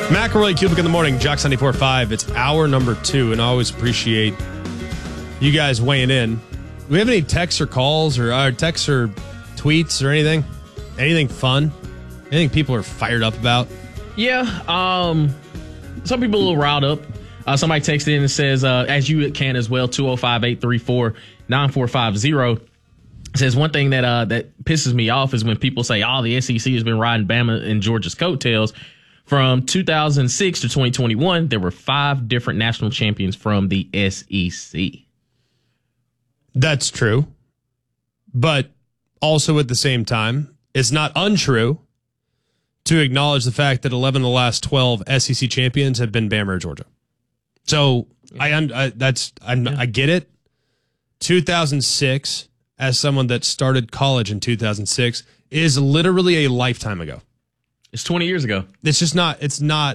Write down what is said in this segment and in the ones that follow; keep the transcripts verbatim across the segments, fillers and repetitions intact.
McElroy, Cubic in the morning, Jock seventy-four point five. It's hour number two, and I always appreciate you guys weighing in. Do we have any texts or calls or uh, texts or tweets or anything? Anything fun? Anything people are fired up about? Yeah, um, some people a little riled up. Uh, somebody texted in and says, uh, as you can as well, two oh five, eight three four, nine four five zero. Says one thing that uh, that pisses me off is when people say, oh, the S E C has been riding Bama and Georgia's coattails. From two thousand six to twenty twenty-one, there were five different national champions from the S E C. That's true. But also at the same time, it's not untrue to acknowledge the fact that eleven of the last twelve S E C champions have been Bama or Georgia. So I, I that's I'm, I get it. two thousand six, as someone that started college in two thousand six, is literally a lifetime ago. It's twenty years ago. It's just not, it's not,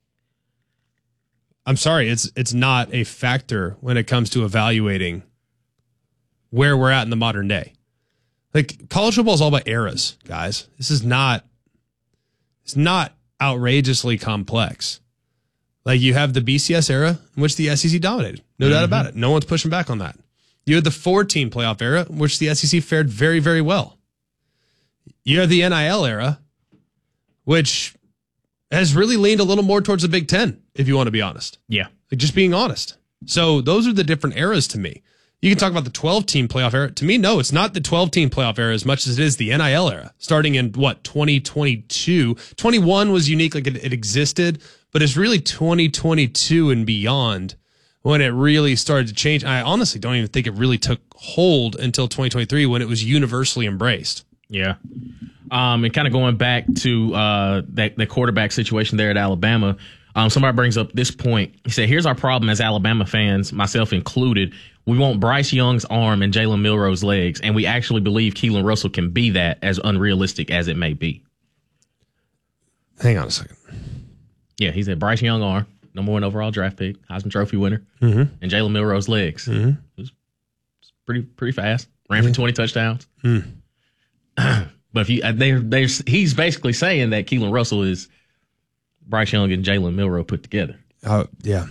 I'm sorry, it's it's not a factor when it comes to evaluating where we're at in the modern day. Like, college football is all about eras, guys. This is not, it's not outrageously complex. Like, you have the B C S era in which the S E C dominated. No mm-hmm. doubt about it. No one's pushing back on that. You had the four-team playoff era in which the S E C fared very, very well. You have the N I L era, which has really leaned a little more towards the Big Ten, if you want to be honest. Yeah. Like, just being honest. So those are the different eras to me. You can talk about the twelve-team playoff era. To me, no, it's not the twelve-team playoff era as much as it is the N I L era, starting in, what, twenty twenty-two. twenty-one was unique, like it, it existed, but it's really twenty twenty-two and beyond when it really started to change. I honestly don't even think it really took hold until twenty twenty-three when it was universally embraced. Yeah. Um, and kind of going back to uh, that, that quarterback situation there at Alabama, um, somebody brings up this point. He said, here's our problem as Alabama fans, myself included. We want Bryce Young's arm and Jalen Milroe's legs, and we actually believe Keelan Russell can be that, as unrealistic as it may be. Hang on a second. Yeah, he said Bryce Young arm, number one overall draft pick, Heisman Trophy winner, mm-hmm. and Jalen Milroe's legs. Mm-hmm. It was pretty pretty fast. Ran for twenty touchdowns. Mm. But if you, they, they, he's basically saying that Keelan Russell is Bryce Young and Jalen Milroe put together. Oh, uh, yeah.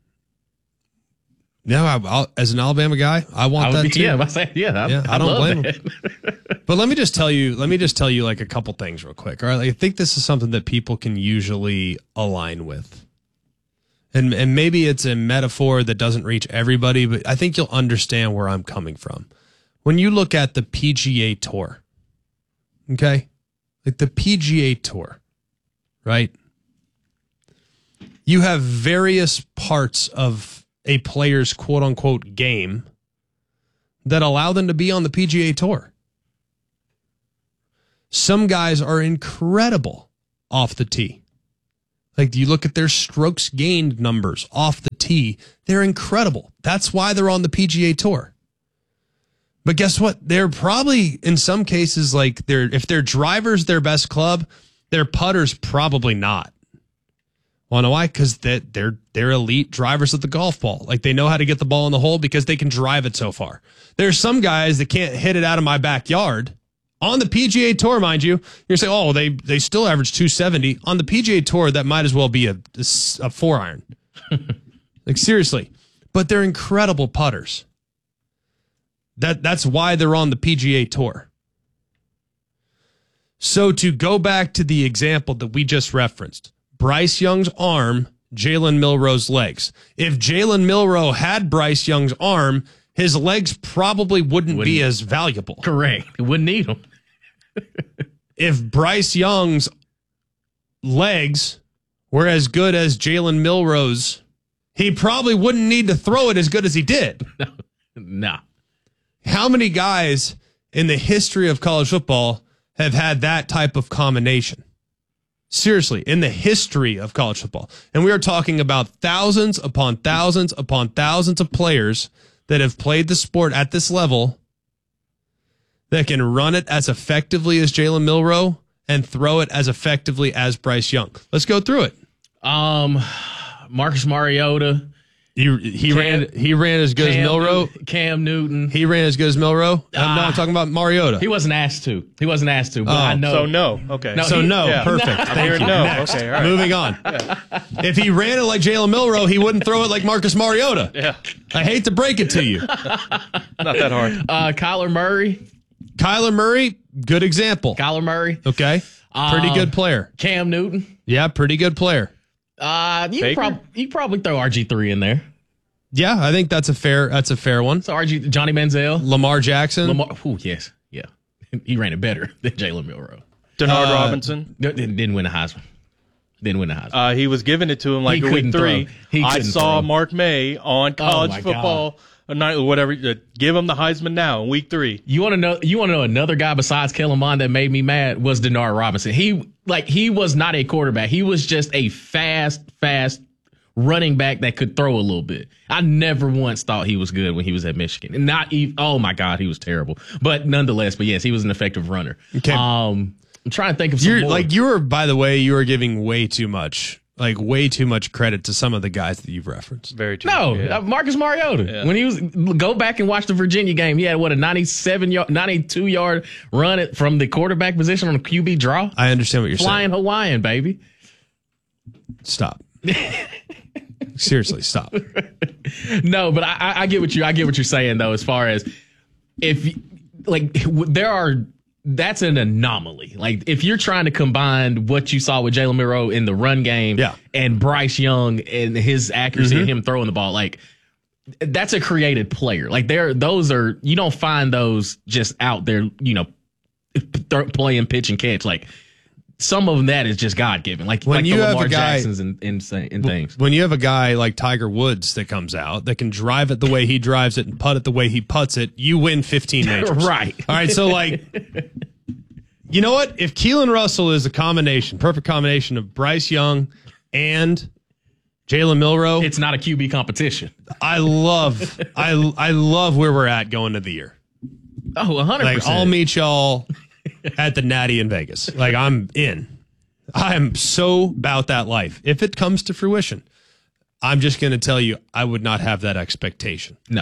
No, I, I'll, as an Alabama guy, I want I that be, too. Yeah, I, say, yeah, I, yeah, I, I don't love blame that. him. But let me just tell you, let me just tell you like a couple things real quick. All right, like, I think this is something that people can usually align with, and and maybe it's a metaphor that doesn't reach everybody, but I think you'll understand where I'm coming from. When you look at the P G A Tour, okay, like the P G A Tour, right? You have various parts of a player's quote-unquote game that allow them to be on the P G A Tour. Some guys are incredible off the tee. Like, you look at their strokes gained numbers off the tee, they're incredible. That's why they're on the P G A Tour. But guess what? They're probably, in some cases, like, they're if their driver's their best club, their putter's probably not. Well, know why? Because that they're they're elite drivers of the golf ball. Like, they know how to get the ball in the hole because they can drive it so far. There's some guys that can't hit it out of my backyard on the P G A Tour, mind you. You're saying, oh, they they still average two seventy on the P G A Tour. That might as well be a a, a four iron. Like, seriously, but they're incredible putters. That that's why they're on the P G A Tour. So to go back to the example that we just referenced. Bryce Young's arm, Jalen Milroe's legs. If Jalen Milroe had Bryce Young's arm, his legs probably wouldn't, wouldn't be as valuable. Correct. He wouldn't need them. If Bryce Young's legs were as good as Jalen Milroe's, he probably wouldn't need to throw it as good as he did. No. Nah. How many guys in the history of college football have had that type of combination? Seriously, in the history of college football. And we are talking about thousands upon thousands upon thousands of players that have played the sport at this level that can run it as effectively as Jalen Milroe and throw it as effectively as Bryce Young. Let's go through it. Um, Marcus Mariota. He he Cam, ran he ran as good Cam as Milrow. Newton, Cam Newton. He ran as good as Milrow. Ah, no, I'm talking about Mariota. He wasn't asked to. He wasn't asked to. But Oh, I know. So no. Okay. No, so he, no, yeah. perfect. I Thank heard you. no. Next. Okay, all right. Moving on. Yeah. If he ran it like Jalen Milrow, he wouldn't throw it like Marcus Mariota. Yeah. I hate to break it to you. Not that hard. Uh, Kyler Murray. Kyler Murray, good example. Kyler Murray. Okay, pretty Um, good player. Cam Newton. Yeah, pretty good player. Uh, you Baker? probably you probably throw R G three in there. Yeah, I think that's a fair that's a fair one. So R G Johnny Manziel. Lamar Jackson. Lamar. Oh yes, yeah. He ran it better than Jalen Milrow. Denard Uh, Robinson. Didn't, didn't win a Heisman. Didn't win a Heisman. Uh, he was giving it to him like He a week couldn't three. throw. He I couldn't saw throw. Mark May on college my football, a night or whatever. uh, Give him the Heisman now in week three. You want to know? You want to know another guy besides Kellen Mond that made me mad was Denard Robinson. He like he was not a quarterback. He was just a fast, fast running back that could throw a little bit. I never once thought he was good when he was at Michigan. And not even. Oh my God, he was terrible. But nonetheless, but yes, he was an effective runner. Okay. Um, I'm trying to think of some You're more. like you were. By the way, you are giving way too much, like way too much credit to some of the guys that you've referenced. Very true. No, Yeah. uh, Marcus Mariota. Yeah. When he was go back and watch the Virginia game, he had what a ninety-seven yard, ninety-two yard run it from the quarterback position on a Q B draw. I understand what you're Flying Hawaiian, baby. saying. Stop. Seriously, stop. No, but I, I- I get what you I get what you're saying though. As far as if like there are. That's an anomaly. Like if you're trying to combine what you saw with Jalen Milrow in the run game, Yeah. and Bryce Young and his accuracy and him throwing the ball, like that's a created player. Like there, those are you don't find those just out there. You know, th- playing pitch and catch. Like some of that is just God given. Like When like you the have Lamar a guy- Jacksons and and, and things. When you have a guy like Tiger Woods that comes out that can drive it the way he drives it and putt it the way he putts it, you win fifteen majors. Right. All right. So like, you know what? If Keelan Russell is a combination, perfect combination of Bryce Young and Jalen Milrow, It's not a Q B competition. I love, I I love where we're at going into the year. Oh, one hundred Like percent. I'll meet y'all at the Natty in Vegas. Like I'm in. I am so about that life. If it comes to fruition, I'm just going to tell you, I would not have that expectation. No.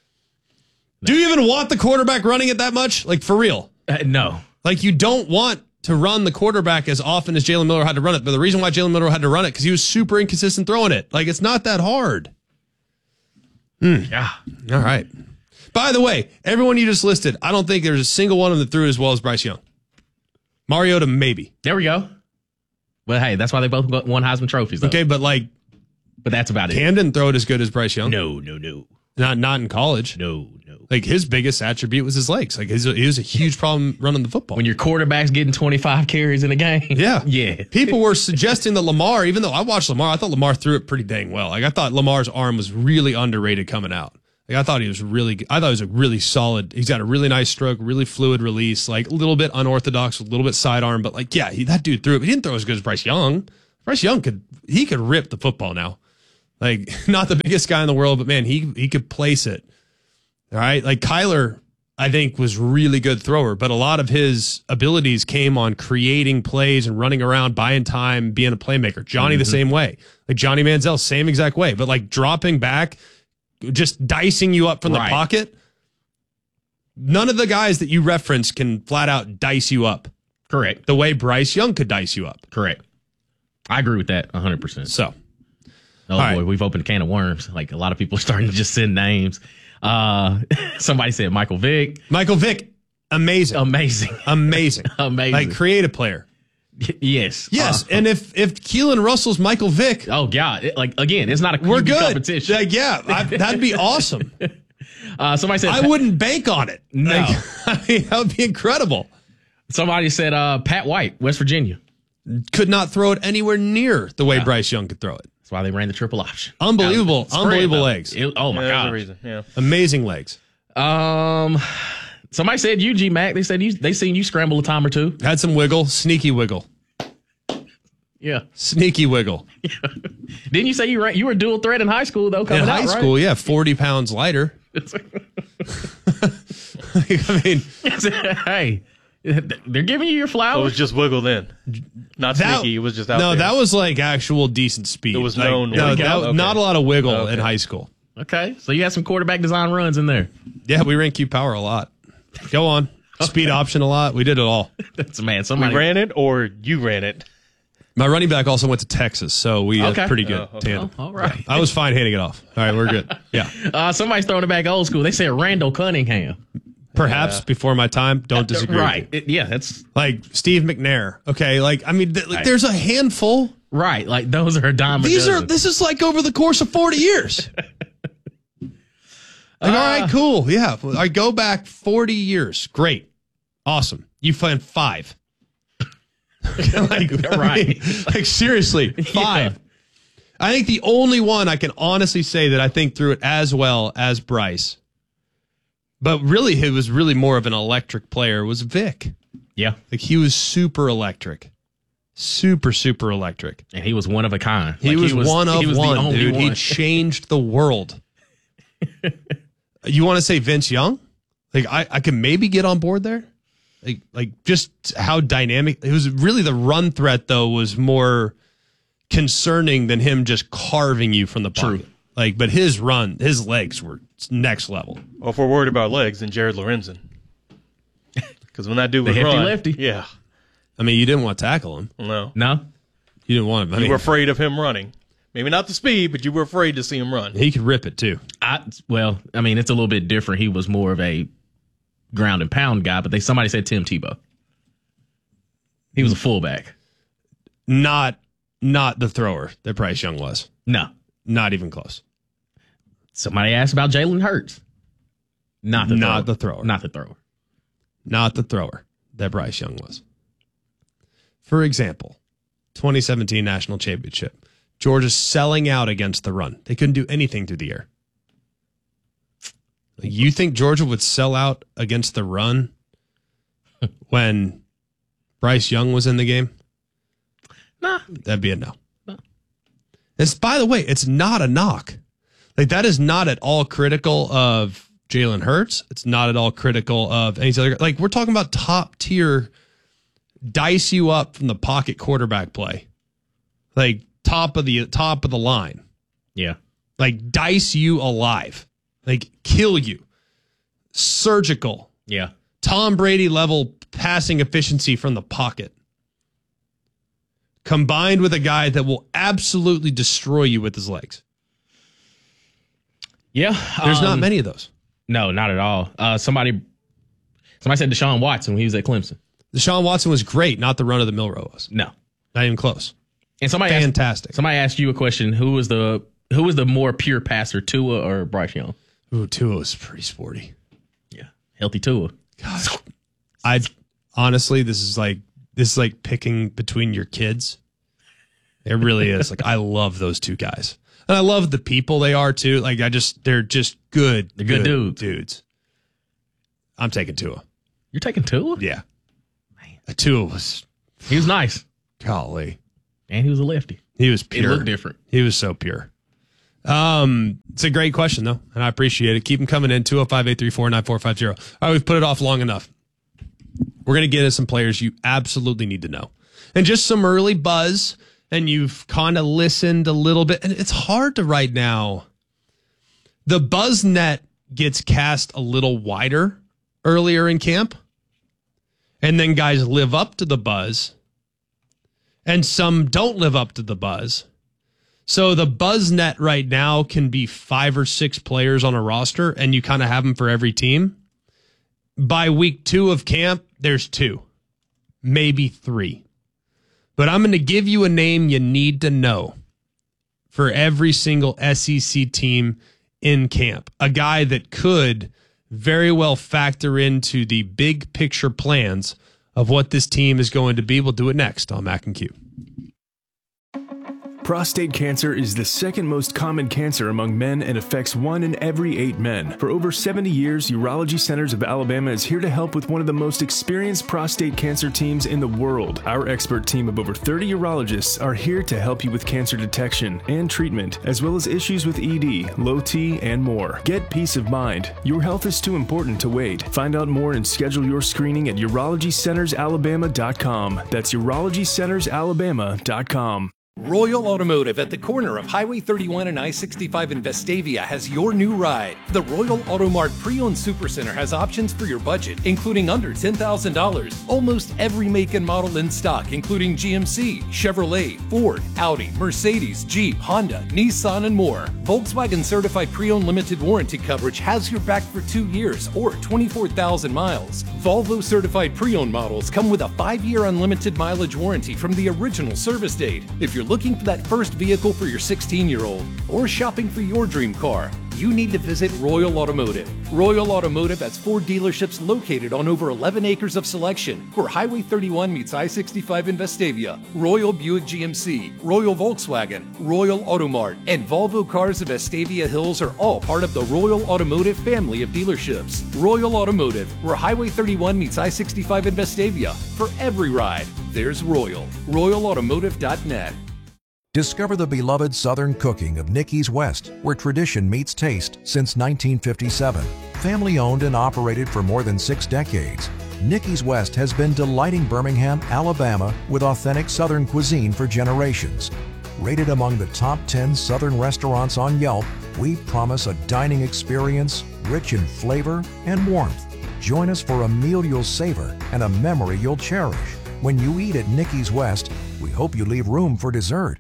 Do you even want the quarterback running it that much? Like for real? Uh, no. Like you don't want to run the quarterback as often as Jalen Milrow had to run it. But the reason why Jalen Milrow had to run it because he was super inconsistent throwing it. Like it's not that hard. Yeah. All right. By the way, everyone you just listed, I don't think there's a single one of them that threw as well as Bryce Young. Mariota, maybe. There we go. But hey, that's why they both got- won Heisman trophies. Though. Okay, but like But that's about it. Cam didn't throw it as good as Bryce Young. No, no, no, Not not in college. no, no. Like his biggest attribute was his legs. Like his, he was a huge problem running the football. When your quarterback's getting twenty-five carries in a game. Yeah. Yeah. People were suggesting that Lamar, even though I watched Lamar, I thought Lamar threw it pretty dang well. Like I thought Lamar's arm was really underrated coming out. Like I thought he was really good. I thought he was a really solid. He's got a really nice stroke, really fluid release, like a little bit unorthodox, a little bit sidearm, but like, yeah, he, that dude threw it. But he didn't throw as good as Bryce Young. Bryce Young could, he could rip the football now. Like not the biggest guy in the world, but man, he, he could place it. All right. Like Kyler, I think was really good thrower, but a lot of his abilities came on creating plays and running around, buying time, being a playmaker. Johnny, the same way. Like Johnny Manziel, same exact way, but like dropping back, just dicing you up from Right. the pocket. None of the guys that you reference can flat out dice you up Correct. the way Bryce Young could dice you up. Correct. I agree with that one hundred percent. So, Oh, All boy, right. we've opened a can of worms. Like a lot of people are starting to just send names. Uh, somebody said Michael Vick. Michael Vick, amazing. Amazing. amazing. Amazing. Like creative player. Yes. Yes. Uh, and if, if Keelan Russell's Michael Vick, oh, God. It- like, again, it's not a we're Q B good. competition. Like, yeah, I, that'd be awesome. Uh, somebody said I wouldn't bank on it. No. Like, I mean, that would be incredible. somebody said uh, Pat White, West Virginia. Could not throw it anywhere near the way Bryce Young could throw it. That's why they ran the triple option. Unbelievable, Spread, unbelievable though. legs. It- oh, my Yeah, there's a God. reason. Yeah. Amazing legs. Um, somebody said you, G Mac. They said you. They seen you scramble a time or two. Had some wiggle, sneaky wiggle, Yeah. sneaky wiggle. Didn't you say you ran, you were dual threat in high school though? In Coming high out, school, yeah, forty pounds lighter. Right? I mean, hey, They're giving you your It flowers. was just wiggle then. Not That- sneaky. It was just out no, there. that was like actual decent speed. It was Like, known No, wiggle. that- Okay. not a lot of wiggle Okay. in high school. Okay, so you had some quarterback design runs in there. Yeah, we ran Q power a lot. Go on. Speed option a lot. We did it all. That's man. we Somebody ran it or you ran it. My running back also went to Texas, so we Okay. had pretty good Oh, okay. tandem. Oh, all right. I was fine handing it off. All right, we're good. Yeah. Uh, somebody's throwing it back old school. They said Randall Cunningham. Perhaps Yeah. before my time. Don't disagree. with Right. you. It- yeah, that's Like Steve McNair. Okay. Like, I mean, th- like, Right. there's a handful. right. Like those are a dime a These are, dozen. this is like over the course of forty years. Like, all right, cool. Yeah. I go back forty years. Great. Awesome. You find five. like, I Right. mean, like, seriously, five. I think the only one I can honestly say that I think threw it as well as Bryce, but really, he was really more of an electric player, was Vic. Yeah, Like, he was super electric. Super, super electric. and he was one of a kind. He, Like, was, one of he was one, the only dude. He one. changed the world. You want to say Vince Young? Like, I, I could maybe get on board there. Like, like just how dynamic. It was really the run threat, though, was more concerning than him just carving you from the pocket. True. Like, but his run, his legs were next level. Well, if we're worried about legs, then Jared Lorenzen. Because when that dude was The hefty run, lefty. yeah, I mean, you didn't want to tackle him. no, No, You didn't want him. I you mean, were afraid of him running. Maybe not the speed, but you were afraid to see him run. he could rip it, too. I well, I mean, it's a little bit different. He was more of a ground and pound guy, but they somebody said Tim Tebow. He was a fullback. Not, not the thrower that Bryce Young was. No, Not even close. somebody asked about Jalen Hurts. Not the Not thrower. the thrower. Not the thrower. Not the thrower that Bryce Young was. For example, twenty seventeen National Championship. Georgia selling out against the run. They couldn't do anything through the air. You think Georgia would sell out against the run when Bryce Young was in the game? Nah, That'd be a no. No. It's, by the way, it's not a knock. Like, that is not at all critical of Jalen Hurts. It's not at all critical of any other. Like, we're talking about top tier, dice you up from the pocket quarterback play. Like, top of the top of the line. yeah, Like, dice you alive. Like, kill you. Surgical. yeah. Tom Brady level passing efficiency from the pocket. Combined with a guy that will absolutely destroy you with his legs. Yeah, There's not um, many of those. No, not at all. Uh, somebody, somebody said Deshaun Watson when he was at Clemson. Deshaun Watson was great, not the run of the mill row was. No, Not even close. and somebody asked, Fantastic. somebody asked you a question. Who was the who was the more pure passer, Tua or Bryce Young? Ooh, Tua was pretty sporty. Yeah, healthy Tua. Gosh. I honestly, this is like this is like picking between your kids. It really is. Like, I love those two guys. And I love the people they are too. Like, I just they're just good. They're good dudes. Dudes. I'm taking Tua. You're taking Tua? Yeah. Man. Tua was He was nice, golly. and he was a lefty. He was He pure. looked different. He was so pure. Um, it's a great question, though, and I appreciate it. Keep them coming in, two oh five, eight three four, nine four five zero. All right, we've put it off long enough. We're going to get into some players you absolutely need to know. And just some early buzz, and you've kind of listened a little bit. And it's hard to right now. The buzz net gets cast a little wider earlier in camp, and then guys live up to the buzz, and some don't live up to the buzz. So the buzz net right now can be five or six players on a roster, and you kind of have them for every team. By week two of camp, there's two, maybe three. But I'm going to give you a name you need to know for every single S E C team in camp. A guy that could very well factor into the big picture plans of what this team is going to be. We'll do it next on Mac and Q. Prostate cancer is the second most common cancer among men and affects one in every eight men. For over seventy years, Urology Centers of Alabama is here to help with one of the most experienced prostate cancer teams in the world. Our expert team of over thirty urologists are here to help you with cancer detection and treatment, as well as issues with E D, low T, and more. Get peace of mind. Your health is too important to wait. Find out more and schedule your screening at urology centers alabama dot com. That's urology centers alabama dot com. Royal Automotive at the corner of Highway thirty-one and I sixty-five in Vestavia has your new ride. The Royal Auto Mart Pre-Owned Supercenter has options for your budget, including under ten thousand dollars. Almost every make and model in stock, including G M C, Chevrolet, Ford, Audi, Mercedes, Jeep, Honda, Nissan, and more. Volkswagen Certified Pre-Owned Limited Warranty coverage has your back for two years or twenty-four thousand miles. Volvo Certified Pre-Owned models come with a five-year unlimited mileage warranty from the original service date. If you're looking for that first vehicle for your sixteen-year-old or shopping for your dream car, you need to visit Royal Automotive. Royal Automotive has four dealerships located on over eleven acres of selection where Highway thirty-one meets I sixty-five in Vestavia. Royal Buick G M C, Royal Volkswagen, Royal Auto Mart, and Volvo Cars of Vestavia Hills are all part of the Royal Automotive family of dealerships. Royal Automotive, where Highway thirty-one meets I sixty-five in Vestavia. For every ride, there's Royal. royal automotive dot net. Discover the beloved Southern cooking of Nicky's West, where tradition meets taste since nineteen fifty-seven. Family owned and operated for more than six decades, Nicky's West has been delighting Birmingham, Alabama with authentic Southern cuisine for generations. Rated among the top ten Southern restaurants on Yelp, we promise a dining experience rich in flavor and warmth. Join us for a meal you'll savor and a memory you'll cherish. When you eat at Nicky's West, we hope you leave room for dessert.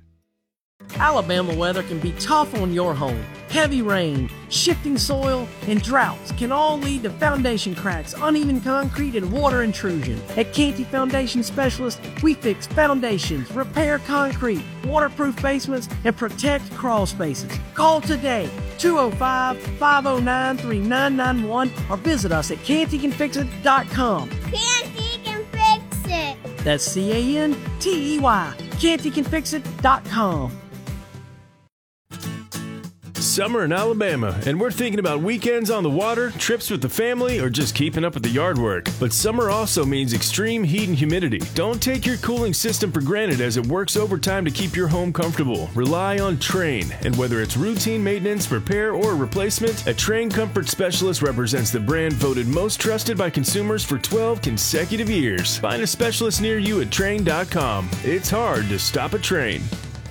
Alabama weather can be tough on your home. Heavy rain, shifting soil, and droughts can all lead to foundation cracks, uneven concrete, and water intrusion. At Canty Foundation Specialists, we fix foundations, repair concrete, waterproof basements, and protect crawl spaces. Call today, two oh five, five oh nine, three nine nine one, or visit us at canty can fix it dot com. Canty can fix it. That's C A N T E Y, canty can fix it dot com. Summer in Alabama, and we're thinking about weekends on the water, trips with the family, or just keeping up with the yard work. But summer also means extreme heat and humidity. Don't take your cooling system for granted as it works overtime to keep your home comfortable. Rely on Trane, and whether it's routine maintenance, repair, or replacement, a Trane Comfort Specialist represents the brand voted most trusted by consumers for twelve consecutive years. Find a specialist near you at Trane dot com. It's hard to stop a Trane.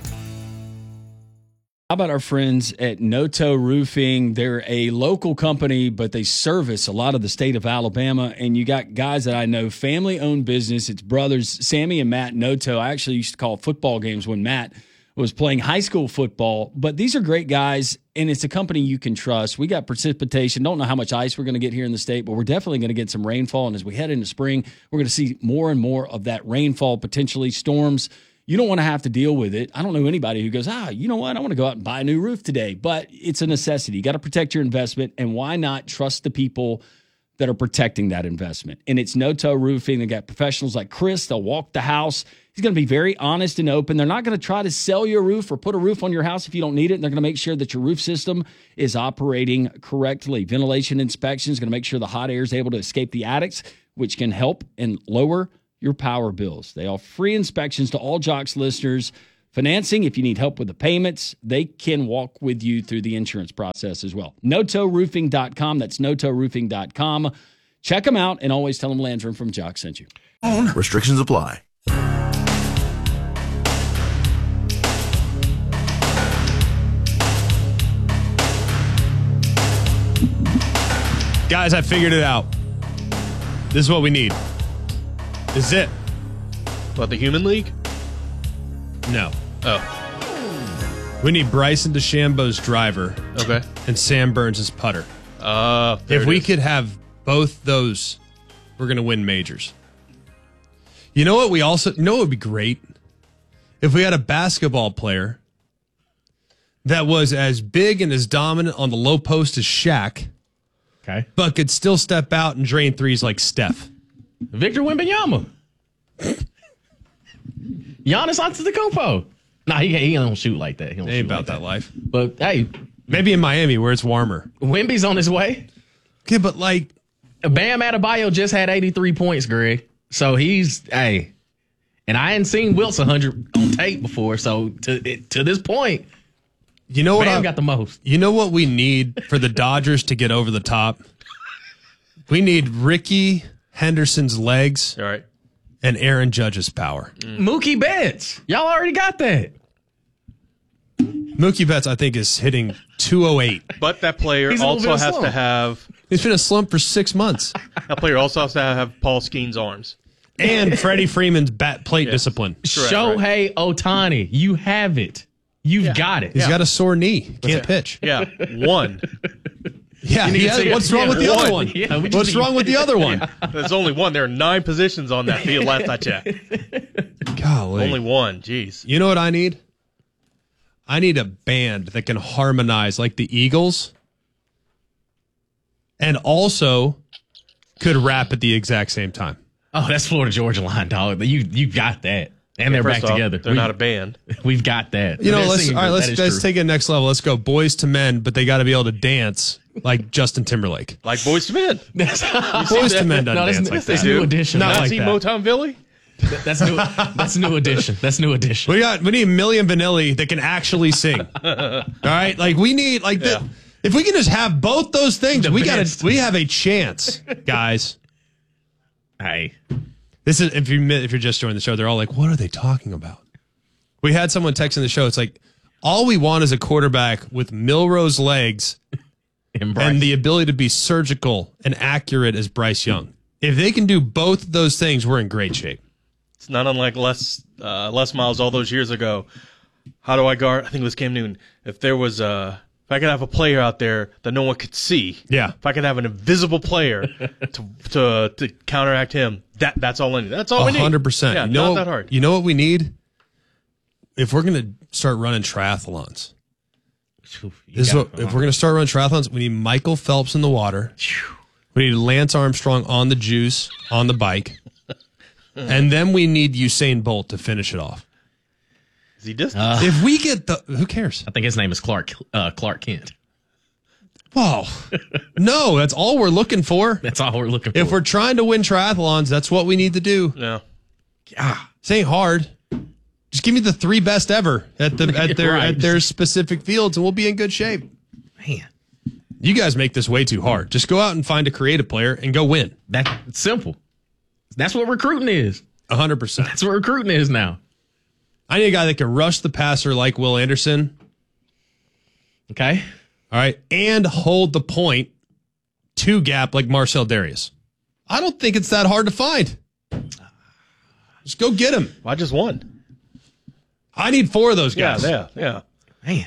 How about our friends at Noto Roofing? They're a local company, but they service a lot of the state of Alabama. And you got guys that I know, family-owned business. It's brothers, Sammy and Matt Noto. I actually used to call football games when Matt was playing high school football. But these are great guys, and it's a company you can trust. We got precipitation. Don't know how much ice we're going to get here in the state, but we're definitely going to get some rainfall. And as we head into spring, we're going to see more and more of that rainfall, potentially storms. You don't want to have to deal with it. I don't know anybody who goes, ah, you know what? I want to go out and buy a new roof today. But it's a necessity. You got to protect your investment. And why not trust the people that are protecting that investment? And it's Noto Roofing. They got professionals like Chris. They'll walk the house. He's going to be very honest and open. They're not going to try to sell you a roof or put a roof on your house if you don't need it. And they're going to make sure that your roof system is operating correctly. Ventilation inspection is going to make sure the hot air is able to escape the attics, which can help and lower your power bills. They offer free inspections to all Jocks listeners. Financing, if you need help with the payments, they can walk with you through the insurance process as well. Noto Roofing dot com. That's Noto Roofing dot com. Check them out and always tell them Landrum from Jocks sent you. Restrictions apply. Guys, I figured it out. This is what we need. This is it. What, the Human League? No. Oh. We need Bryson DeChambeau's driver. Okay. And Sam Burns' putter. Uh, if we is. could have both those, we're going to win majors. You know what we also, you know what would be great? If we had a basketball player that was as big and as dominant on the low post as Shaq. Okay. But could still step out and drain threes like Steph. Victor Wembanyama. Giannis Antetokounmpo. Nah, he, he don't shoot like that. He don't Ain't shoot about like that life. But hey, Maybe in Miami where it's warmer. Wemby's on his way. Okay, but like Bam Adebayo just had eighty-three points, Greg. So he's hey, and I hadn't seen Wilt's one hundred on tape before. So to to this point, you know what Bam I got the most. You know what we need for the Dodgers to get over the top? We need Ricky Henderson's legs, All right. and Aaron Judge's power. Mm. Mookie Betts, y'all already got that. Mookie Betts, I think, is hitting two oh eight. But that player He's a little bit also of has slump. to have He's been a slump for six months. that player also has to have Paul Skeen's arms. And Freddie Freeman's bat plate Yes. discipline. Correct, Shohei Ohtani, you have it. You've got it. He's got a sore knee. Can't pitch. Yeah, one. Yeah, You need he to has- see- what's wrong yeah, with the one. other one? Yeah, we just What's need- wrong with the other one? There's only one. There are nine positions on that field last I checked. Golly. Only one. Jeez. You know what I need? I need a band that can harmonize like the Eagles and also could rap at the exact same time. Oh, that's Florida Georgia Line, dog. You you got that. And they're First back off, together. They're We- not a band. We've got that. You know, They're let's singing all right, good. let's That is let's true. take it next level. Let's go boys to men, but they got to be able to dance like Justin Timberlake. Like Boys to Men. Boys to men doesn't No, that's, dance like that's, that's that. new edition. Not Not like see that. Motown Philly? That's new. That's new edition. That's new edition. We got we need Milli Vanilli that can actually sing. All right, like we need like the, Yeah. if we can just have both those things, The we got best. to we have a chance, guys. Hey, This is if you if you're just joining the show, they're all like, "What are they talking about?" We had someone texting the show. It's like all we want is a quarterback with Milrose legs and, Bryce. and the ability to be surgical and accurate as Bryce Young. If they can do both of those things, we're in great shape. It's not unlike Les uh, Les Miles all those years ago. How do I guard? I think it was Cam Newton. If there was a, if I could have a player out there that no one could see, Yeah. If I could have an invisible player to to to counteract him, that that's all I need. That's all A we need. hundred percent. Yeah, You know not what- that hard. You know what we need? If we're gonna start running triathlons, You this is got what it. if we're gonna start running triathlons, we need Michael Phelps in the water. We need Lance Armstrong on the juice on the bike, and then we need Usain Bolt to finish it off. Is he just? If we get the, who cares? I think his name is Clark uh, Clark Kent. Whoa, no, that's all we're looking for. That's all we're looking for. If we're trying to win triathlons, that's what we need to do. no. This ain't hard. Just give me the three best ever at the at their Right. at their specific fields, and we'll be in good shape. man, You guys make this way too hard. Just go out and find a creative player and go win. that it's simple. That's what recruiting is. A hundred percent. That's what recruiting is now. I need a guy that can rush the passer like Will Anderson. Okay. All right, and hold the point two gap like Marcel Darius. I don't think it's that hard to find. Just go get him. Well, I just won. I need four of those Yeah, guys. yeah, yeah. Man.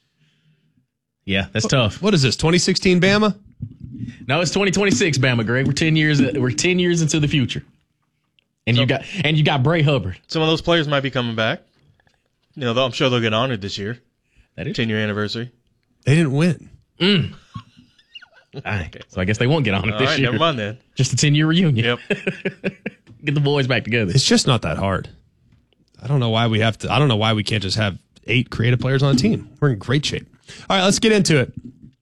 Yeah, that's tough. What is this? twenty sixteen Bama? No, it's twenty twenty-six, Bama, Greg. We're ten years. We're ten years into the future, and you got and you got Bray Hubbard. Some of those players might be coming back. You know, they'll- I'm sure they'll get honored this year. That is. ten year anniversary. They didn't win. Aye. So I guess they won't get on it All this right, year. never mind then. Just a ten year reunion. Yep. Get the boys back together. It's just not that hard. I don't know why we have to. I don't know why we can't just have eight creative players on a team. We're in great shape. All right, let's get into it.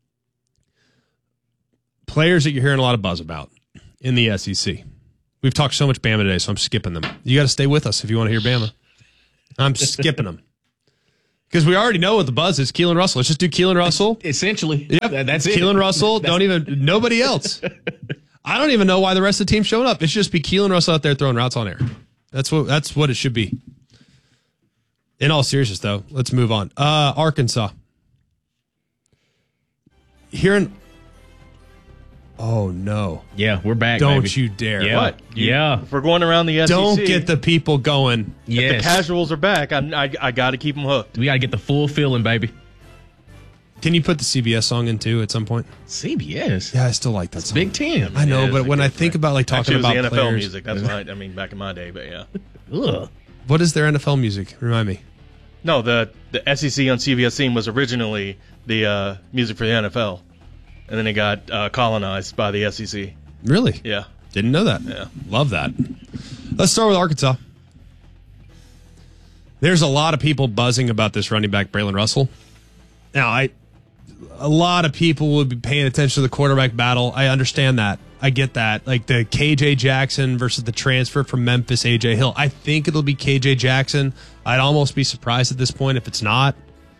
Players that you're hearing a lot of buzz about in the S E C. We've talked so much Bama today, so I'm skipping them. You got to stay with us if you want to hear Bama. I'm skipping them because we already know what the buzz is. Keelan Russell. Let's just do Keelan Russell. Essentially, Yep, that- that's it. Keelan Russell. Don't even nobody else. I don't even know why the rest of the team's showing up. It should just be Keelan Russell out there throwing routes on air. That's what that's what it should be. In all seriousness, though, let's move on. Uh, Arkansas. Hearing. Oh no! Yeah, we're back. Don't baby. you dare! Yeah. What? You- Yeah. If we're going around the S E C, Don't get the people going. if Yes. the casuals are back, I'm, I I got to keep them hooked. We got to get the full feeling, baby. Can you put the C B S song in too at some point? C B S. Yeah, I still like that song. Big Ten. I know, It is but a when good I think thing. about like talking Actually, it was about the N F L players, music. That's right. I mean, back in my day, but yeah. Ugh. what is their N F L music? Remind me. No, the the S E C on C B S theme was originally the uh, music for the N F L, and then it got uh, colonized by the S E C. Really? Yeah. Didn't know that. Yeah. Love that. Let's start with Arkansas. There's a lot of people buzzing about this running back, Braylon Russell. Now, I a lot of people would be paying attention to the quarterback battle. I understand that. I get that. Like the K J Jackson versus the transfer from Memphis, A J Hill. I think it'll be K J Jackson. I'd almost be surprised at this point if it's not.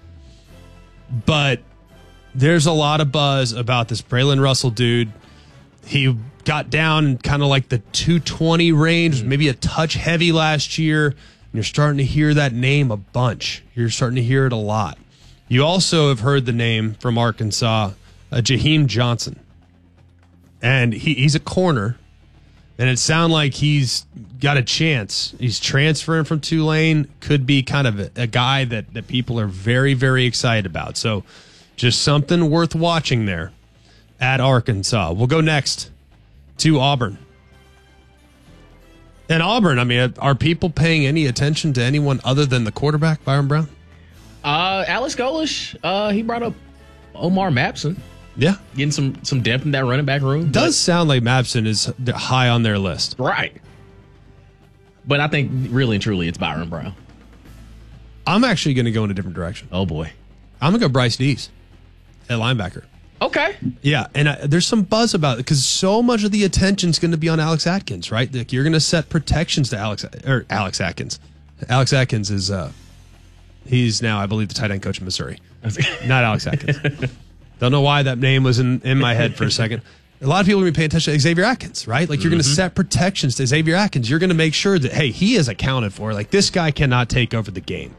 But there's a lot of buzz about this Braylon Russell dude. He got down kind of like the two twenty range, maybe a touch heavy last year. And you're starting to hear that name a bunch. You're starting to hear it a lot. You also have heard the name from Arkansas, uh, Jaheim Johnson. And he, he's a corner. And it sounds like he's got a chance. He's transferring from Tulane. Could be kind of a, a guy that, that people are very, very excited about. So just something worth watching there at Arkansas. We'll go next to Auburn. And Auburn, I mean, are people paying any attention to anyone other than the quarterback, Byron Brown? Uh, Alex Golesh, uh, he brought up Omar Mapson. Yeah. Getting some, some depth in that running back room. Does sound like Mapson is high on their list. Right. But I think really and truly it's Byron Brown. I'm actually going to go in a different direction. Oh, boy. I'm going to go Bryce Dees at linebacker. Okay. Yeah, and I, there's some buzz about it because so much of the attention is going to be on Alex Atkins, right? Like you're going to set protections to Alex or Alex Atkins. Alex Atkins is uh, he's now, I believe, the tight end coach in Missouri. Not Alex Atkins. Don't know why that name was in, in my head for a second. A lot of people are going to be paying attention to Xavier Atkins, right? Like you're mm-hmm. going to set protections to Xavier Atkins. You're going to make sure that, hey, he is accounted for. Like this guy cannot take over the game.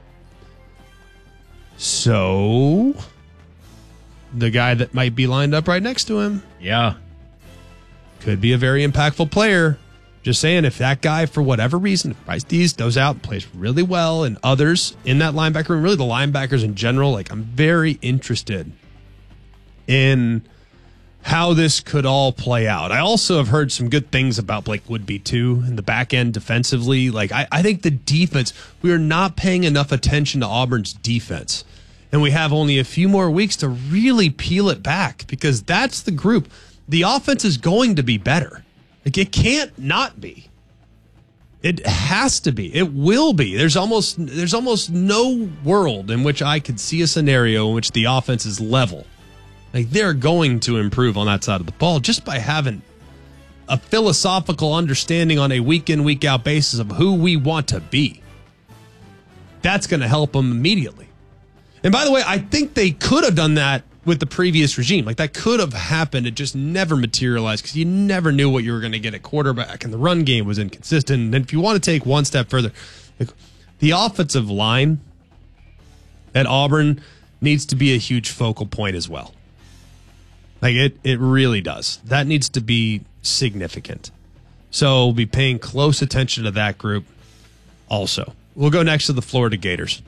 So the guy that might be lined up right next to him. Yeah. Could be a very impactful player. Just saying, if that guy, for whatever reason, Bryce Dees goes out and plays really well, and others in that linebacker room, really the linebackers in general, like I'm very interested in how this could all play out. I also have heard some good things about Blake Woodby, too, in the back end defensively. Like, I, I think the defense, we are not paying enough attention to Auburn's defense. And we have only a few more weeks to really peel it back because that's the group. The offense is going to be better. Like, it can't not be. It has to be. It will be. There's almost there's almost no world in which I could see a scenario in which the offense is level. Like, they're going to improve on that side of the ball just by having a philosophical understanding on a week-in, week-out basis of who we want to be. That's going to help them immediately. And by the way, I think they could have done that with the previous regime. Like, that could have happened. It just never materialized because you never knew what you were going to get at quarterback, and the run game was inconsistent. And if you want to take one step further, like, the offensive line at Auburn needs to be a huge focal point as well. Like, it, it really does. That needs to be significant. So we'll be paying close attention to that group also. We'll go next to the Florida Gators.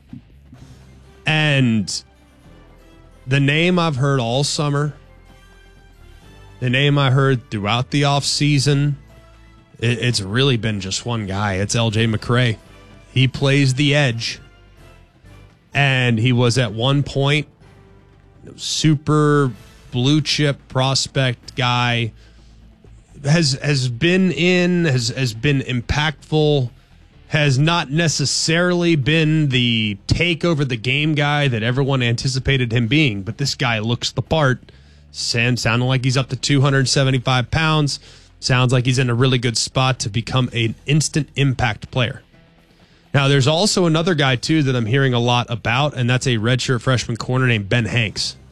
And the name I've heard all summer, the name I heard throughout the offseason, it, it's really been just one guy. It's L J McCray. He plays the edge. And he was at one point super blue chip prospect guy. Has has been in, has, has been impactful. Has not necessarily been the take over the game guy that everyone anticipated him being, but this guy looks the part. Sam sounding like he's up to two hundred seventy-five pounds. Sounds like he's in a really good spot to become an instant impact player. Now, there's also another guy, too, that I'm hearing a lot about, and that's a redshirt freshman corner named Ben Hanks.